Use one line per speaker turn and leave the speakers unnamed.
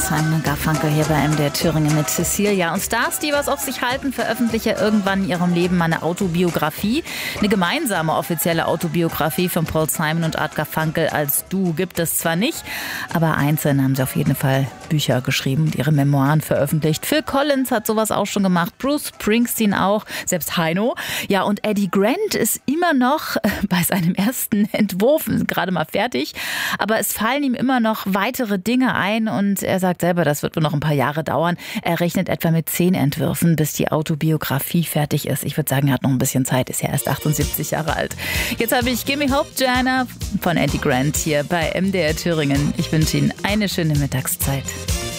Simon & Garfunkel hier bei MDR Thüringen mit Cecilia. Und Stars, die was auf sich halten, veröffentlichen irgendwann in ihrem Leben mal eine Autobiografie. Eine gemeinsame offizielle Autobiografie von Paul Simon und Art Garfunkel als Duo gibt es zwar nicht, aber einzeln haben sie auf jeden Fall Bücher geschrieben und ihre Memoiren veröffentlicht. Phil Collins hat sowas auch schon gemacht, Bruce Springsteen auch, selbst Heino. Ja, und Eddie Grant ist immer noch bei seinem ersten Entwurf gerade mal fertig, aber es fallen ihm immer noch weitere Dinge ein und er sagt selber, das wird wohl noch ein paar Jahre dauern. Er rechnet etwa mit 10 Entwürfen, bis die Autobiografie fertig ist. Ich würde sagen, er hat noch ein bisschen Zeit, ist ja erst 78 Jahre alt. Jetzt habe ich Gimme Hope, Joanna von Eddie Grant hier bei MDR Thüringen. Ich wünsche Ihnen eine schöne Mittagszeit.